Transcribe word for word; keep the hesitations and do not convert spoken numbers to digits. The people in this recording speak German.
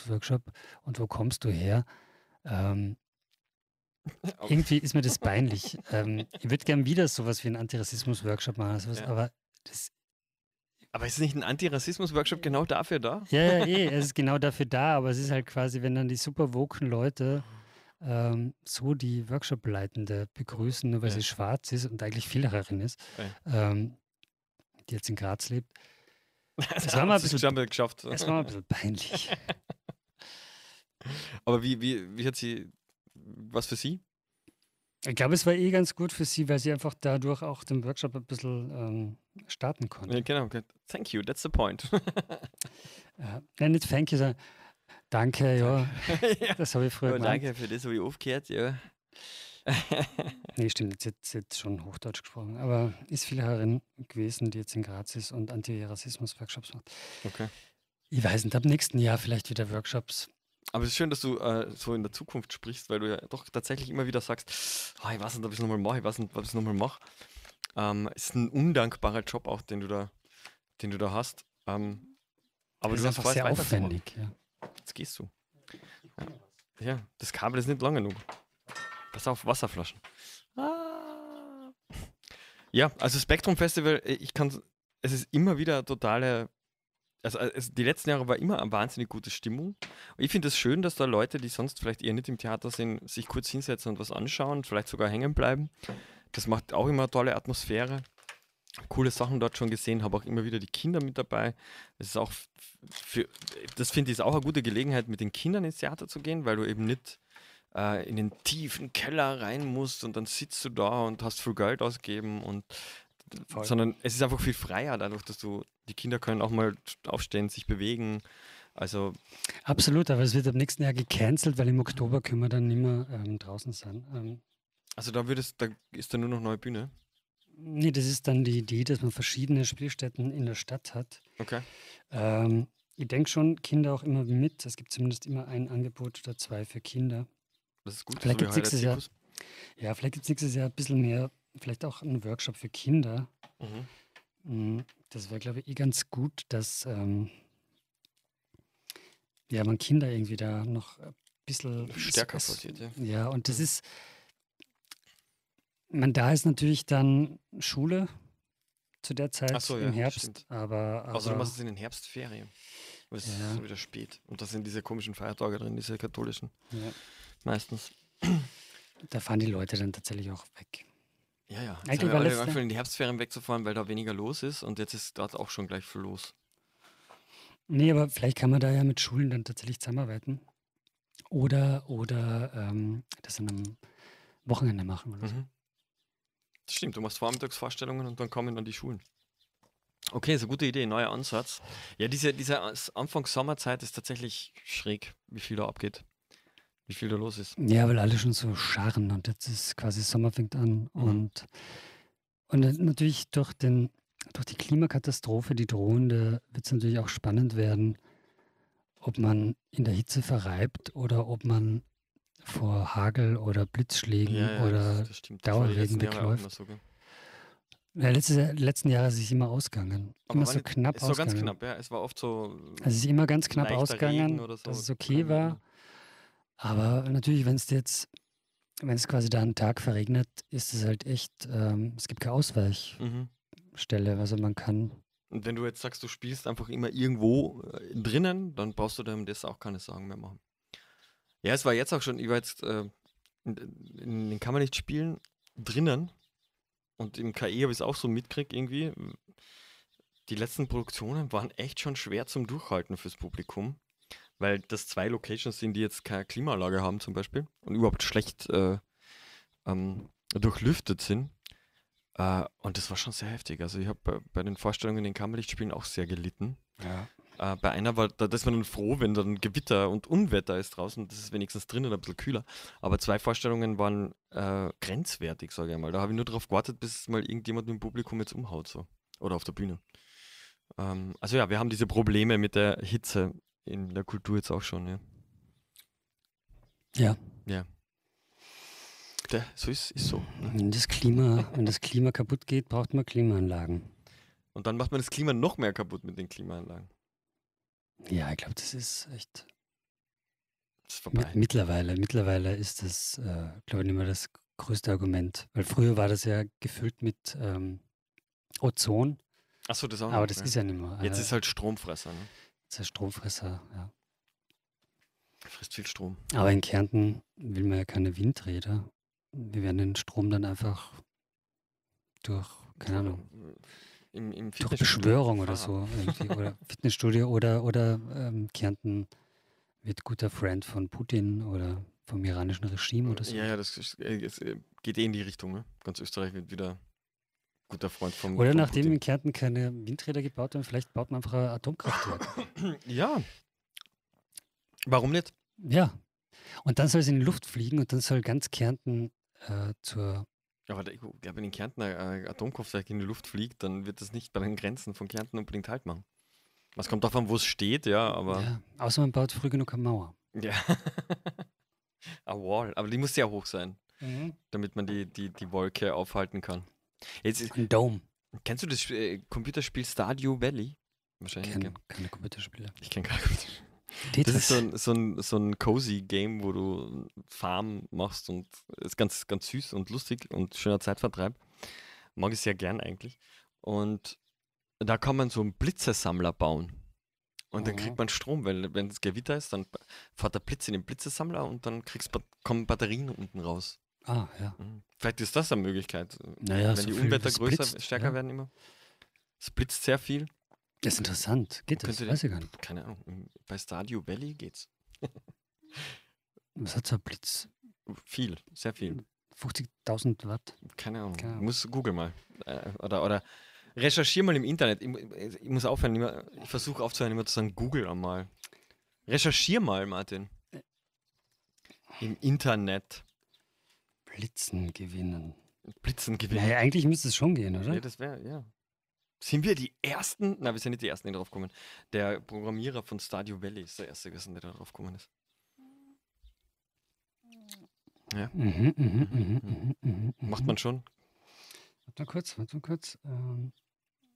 Antirrassismus-Workshop und wo kommst du her? Ähm, irgendwie ist mir das peinlich. ähm, ich würde gern wieder sowas wie einen Antirassismus-Workshop machen, sowas, Ja. aber das, Aber ist nicht ein Antirassismus-Workshop genau dafür da? ja, ja, eh, es ist genau dafür da, aber es ist halt quasi, wenn dann die super woken Leute ähm, so die Workshop-Leitende begrüßen, nur weil Ja. sie schwarz ist und eigentlich Villacherin ist, Ja. ähm, die jetzt in Graz lebt. Das Es war mal ein haben sie bisschen, schon mal geschafft. es war mal ein bisschen peinlich. Aber wie, wie, wie hat sie, was für sie? Ich glaube, es war eh ganz gut für sie, weil sie einfach dadurch auch den Workshop ein bisschen ähm, starten konnte. Ja, genau, okay. Thank you, that's the point. Ja, nein, nicht thank you, sondern danke, ja, Ja. das habe ich früher Aber gemeint. danke, für das habe ich aufgehört, ja. Nee, stimmt, jetzt hat sie jetzt schon Hochdeutsch gesprochen, aber ist Villacherin gewesen, die jetzt in Graz ist und Antirassismus-Workshops macht. Okay. Ich weiß nicht, ab nächsten Jahr vielleicht wieder Workshops. Aber es ist schön, dass du äh, so in der Zukunft sprichst, weil du ja doch tatsächlich immer wieder sagst, ah, ich weiß nicht, ob ich es nochmal mache, ich weiß nicht, ob ich es nochmal mache. Ähm, es ist ein undankbarer Job auch, den du da, den du da hast. Ähm, aber Das du ist hast einfach vor, es sehr weiterzumachen. aufwendig. Ja. Jetzt gehst du. Ja. Ja, das Kabel ist nicht lang genug. Pass auf, Wasserflaschen. Ah. Ja, also Spektrum Festival, äh, ich kann, es ist immer wieder totale, also äh, es, die letzten Jahre war immer eine wahnsinnig gute Stimmung. Und ich finde es schön, dass da Leute, die sonst vielleicht eher nicht im Theater sind, sich kurz hinsetzen und was anschauen, vielleicht sogar hängen bleiben. Das macht auch immer eine tolle Atmosphäre. Coole Sachen dort schon gesehen, habe auch immer wieder die Kinder mit dabei. Es ist auch f- für, das finde ich ist auch eine gute Gelegenheit, mit den Kindern ins Theater zu gehen, weil du eben nicht äh, in den tiefen Keller rein musst und dann sitzt du da und hast viel Geld ausgegeben und Voll. sondern es ist einfach viel freier dadurch, dass du die Kinder können auch mal aufstehen, sich bewegen. Also Absolut, aber es wird ab nächsten Jahr gecancelt, weil im Oktober können wir dann nicht mehr ähm, draußen sein. Ähm, also da würdest, da ist dann nur noch neue Bühne. nee, das ist dann die Idee, dass man verschiedene Spielstätten in der Stadt hat. Okay. Ähm, ich denke schon, Kinder auch immer mit. Es gibt zumindest immer ein Angebot oder zwei für Kinder. Das ist gut. Vielleicht so wie gibt es heute der nächstes Jahr, Zirkus. ja, vielleicht gibt es nächstes Jahr ein bisschen mehr, vielleicht auch einen Workshop für Kinder. Mhm. Mm, Das wäre, glaube ich, eh ganz gut, dass ähm, ja, man Kinder irgendwie da noch ein bisschen Stärker es- forciert, ja. Ja, und das Mhm. ist, man, da ist natürlich dann Schule zu der Zeit Ach so, im ja, Herbst, stimmt. aber, Außer du aber machst es in den Herbstferien. Aber es ist Ja. so wieder spät. Und da sind diese komischen Feiertage drin, diese katholischen ja, meistens. da fahren die Leute dann tatsächlich auch weg. Ja, ja. Eigentlich Jetzt haben war wir alle letzte- angefangen, in die Herbstferien wegzufahren, weil da weniger los ist und jetzt ist dort auch schon gleich viel los. Nee, aber vielleicht kann man da ja mit Schulen dann tatsächlich zusammenarbeiten. Oder, oder ähm, das an einem Wochenende machen oder so. Mhm. Das stimmt, du machst Vormittagsvorstellungen und dann kommen dann die Schulen. Okay, ist eine gute Idee, neuer Ansatz. Ja, diese, diese Anfangs-Sommerzeit ist tatsächlich schräg, wie viel da abgeht, wie viel da los ist. Ja, weil alle schon so scharren und jetzt ist quasi Sommer fängt an Mhm. und, und dann natürlich durch, den, durch die Klimakatastrophe, die drohende, wird es natürlich auch spannend werden, ob man in der Hitze verreibt oder ob man vor Hagel oder Blitzschlägen Ja, ja, oder das, das stimmt. Das war die Dauerregen letzten Jahre auch wegläuft. immer so, gell? Ja, letztes, Jahr- letzten Jahre ist es immer ausgegangen. Aber Immer war so nicht, knapp es war ganz ausgegangen. knapp, ja. Es war oft so Also es ist immer ganz knapp leichter ausgegangen, Regen oder so. dass es okay Keine war. Ahnung. Aber natürlich, wenn es jetzt, wenn es quasi da einen Tag verregnet, ist es halt echt, ähm, es gibt keine Ausweichstelle. Mhm. Also man kann, Und wenn du jetzt sagst, du spielst einfach immer irgendwo äh, drinnen, dann brauchst du dem das auch keine Sorgen mehr machen. Ja, es war jetzt auch schon, ich war jetzt äh, in, in den Kammerlichtspielen drinnen und im K I habe ich es auch so mitgekriegt irgendwie. Die letzten Produktionen waren echt schon schwer zum Durchhalten fürs Publikum, weil das zwei Locations sind, die jetzt keine Klimaanlage haben zum Beispiel und überhaupt schlecht äh, ähm, durchlüftet sind. Äh, und das war schon sehr heftig. Also ich habe bei, bei den Vorstellungen in den Kammerlichtspielen auch sehr gelitten. ja, Äh, bei einer war, da, da ist man dann froh, wenn dann Gewitter und Unwetter ist draußen. Das ist wenigstens drinnen ein bisschen kühler. Aber zwei Vorstellungen waren äh, grenzwertig, sage ich mal. Da habe ich nur darauf gewartet, bis mal irgendjemand im Publikum jetzt umhaut. So. Oder auf der Bühne. Ähm, also ja, wir haben diese Probleme mit der Hitze in der Kultur jetzt auch schon. Ja. ja. Ja. Der, so ist, ist so. Ne? Wenn das Klima, wenn das Klima kaputt geht, braucht man Klimaanlagen. Und dann macht man das Klima noch mehr kaputt mit den Klimaanlagen. Ja, ich glaube, das ist echt. vorbei. Mit, mittlerweile, mittlerweile ist das, äh, glaube ich, nicht mehr das größte Argument. Weil früher war das ja gefüllt mit ähm, Ozon, Achso, das auch aber noch. das Ja. ist ja nicht mehr. Jetzt Äh, ist halt Stromfresser. Ne? das ist ein Stromfresser, ja. Frisst viel Strom. Aber in Kärnten will man ja keine Windräder. Wir werden den Strom dann einfach durch, keine Ahnung, Im, im durch Fitnessstudio Beschwörung oder fahren. so. Irgendwie. Oder Fitnessstudio oder, oder ähm, Kärnten wird guter Friend von Putin oder vom iranischen Regime oder so. Ja, ja, das ist, äh, es äh, geht eh in die Richtung. Ne? Ganz Österreich wird wieder guter Freund vom, Oder vom nachdem Putin. in Kärnten keine Windräder gebaut werden, vielleicht baut man einfach ein Atomkraftwerk. Ja. Warum nicht? Ja. Und dann soll es in die Luft fliegen und dann soll ganz Kärnten äh, zur. Ja, aber ich glaube, wenn in Kärnten ein Atomkraftwerk in die Luft fliegt, dann wird das nicht bei den Grenzen von Kärnten unbedingt Halt machen. Was kommt davon, wo es steht, ja, aber. Ja, außer man baut früh genug eine Mauer. Ja. A Wall. Aber die muss sehr hoch sein, Mhm. damit man die, die, die Wolke aufhalten kann. Jetzt ist, Ein Dome. kennst du das äh, Computerspiel Stardew Valley? Wahrscheinlich. Ich Gell? kenne keine Computerspiele. Ich kenne keine Computerspiele. Das Tetris. ist so ein, so ein, so ein cozy Game, wo du Farm machst und ist ganz, ganz süß und lustig und schöner Zeitvertreib. Mag ich sehr gern eigentlich. Und da kann man so einen Blitzesammler bauen. Und dann Mhm. kriegt man Strom, weil wenn es Gewitter ist, dann fährt der Blitz in den Blitzesammler und dann kriegst, ba- kommen Batterien unten raus. Ah, ja. Mhm. Vielleicht ist das eine Möglichkeit. Naja, wenn so die viel Unwetter das größer, blitzt, stärker ja. werden immer. Es blitzt sehr viel. Das ist interessant. Geht das? Könnte Weiß ich gar nicht. Keine Ahnung. im- Bei Stardew Valley geht's. Was hat so ein Blitz? Viel, sehr viel. fünfzigtausend Watt? Keine Ahnung. Keine Ahnung. Muss Google mal. Äh, oder, oder recherchier mal im Internet. Ich, mu- ich muss aufhören, immer, ich versuche aufzuhören, immer zu sagen, Google einmal. Recherchier mal, Martin. Im Internet. Blitzen gewinnen. Blitzen gewinnen. Naja, eigentlich müsste es schon gehen, oder? Ja, das wäre, ja. Sind wir die Ersten? Na, wir sind nicht die Ersten, die darauf kommen. Der Programmierer von Stardew Valley ist der Erste gewesen, der darauf gekommen ist. Ja. Mhm, mhm, Mhm, mhm, mhm, mhm, Macht mhm. man schon. Warte mal kurz, warte mal kurz. Ähm,